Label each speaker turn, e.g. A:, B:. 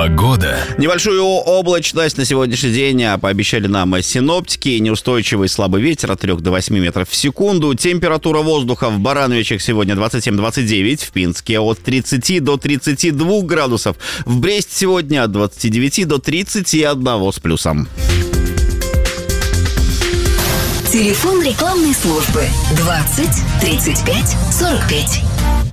A: Погода.
B: Небольшую облачность на сегодняшний день пообещали нам синоптики. Неустойчивый слабый ветер от 3 до 8 метров в секунду. Температура воздуха в Барановичах сегодня 27-29. В Пинске от 30 до 32 градусов. В Бресте сегодня от 29 до 31 с плюсом.
C: Телефон рекламной службы 20 35 45.